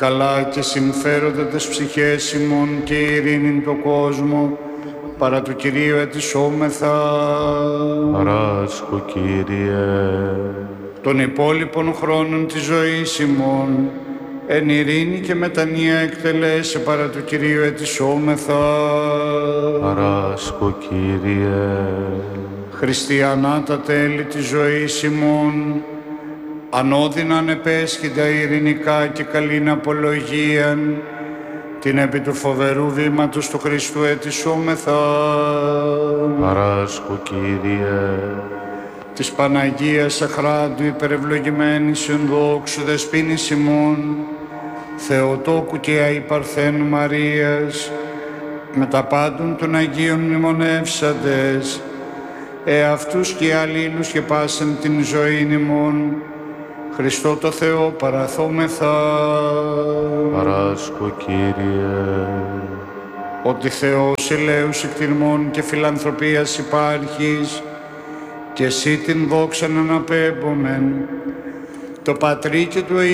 καλά και συμφέροντα τες ψυχές ημών και ειρήνην το κόσμο, παρά του Κυρίου ετισόμεθα. Παράσχω, Κύριε. Των υπόλοιπων χρόνων της ζωής ημών, εν ειρήνη και μετανία εκτελέσε παρά του Κυρίου ετισόμεθα. Παράσχω, Κύριε. Χριστιανά τα τέλη της ζωής ημών, ανώδυναν επέσχυντα ειρηνικά και καλήν απολογίαν, την επί του φοβερού βήματος του Χριστού ετισόμεθα. Παράσχω, Κύριε. Της Παναγίας Αχράντου υπερευλογημένης ενδόξου δεσποίνης ημών, Θεοτόκου και αϊπαρθένου Μαρίας, με τα πάντων των Αγίων μνημονεύσαντες, εαυτούς και αλλήλους και πάσαν την ζωήν ημών, Χριστό το Θεό παραθόμεθα. Παράσχω, Κύριε. Ότι Θεός ελέους εκτιμών και φιλανθρωπίας υπάρχεις, και εσύ την δόξαν αναπέμπομεν, το Πατρί και του